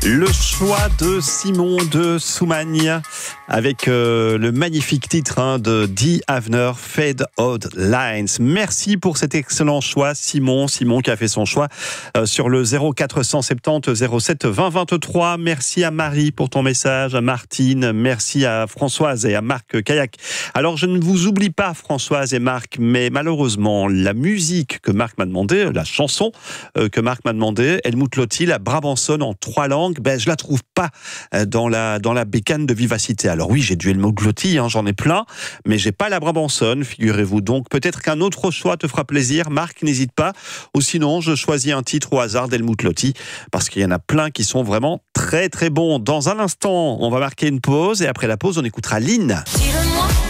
Le choix de Simon de Soumagne avec le magnifique titre de Dee Havner, Fade Out Lines. Merci pour cet excellent choix, Simon qui a fait son choix sur le 0470 07 20 23. Merci à Marie pour ton message, à Martine, merci à Françoise et à Marc Kayak. Alors je ne vous oublie pas Françoise et Marc, mais malheureusement la musique que Marc m'a demandé, la chanson que Marc m'a demandé, Helmut Lotti, la Brabançonne en 3 langues, je la trouve pas dans la bécane de Vivacité. Alors oui, j'ai du Helmut Lotti, j'en ai plein, mais j'ai pas la Brabançonne, figurez-vous. Donc peut-être qu'un autre choix te fera plaisir, Marc, n'hésite pas. Ou sinon, je choisis un titre au hasard d'Helmut Lotti, parce qu'il y en a plein qui sont vraiment très très bons. Dans un instant, on va marquer une pause, et après la pause, on écoutera Lynn.